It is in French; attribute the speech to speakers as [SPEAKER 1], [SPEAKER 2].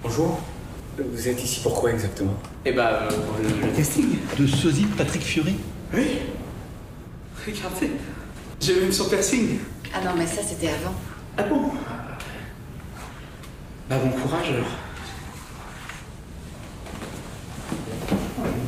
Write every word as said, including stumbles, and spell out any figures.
[SPEAKER 1] Bonjour. Vous êtes ici pourquoi exactement?
[SPEAKER 2] Eh bah, euh, pour le, le casting.
[SPEAKER 3] De sosie de Patrick Fiori.
[SPEAKER 2] Oui. Regardez. J'ai même son piercing.
[SPEAKER 4] Ah non, mais ça, c'était avant.
[SPEAKER 2] Ah bon? Bah, bon courage alors.
[SPEAKER 1] Monsieur,
[SPEAKER 4] Monsieur ?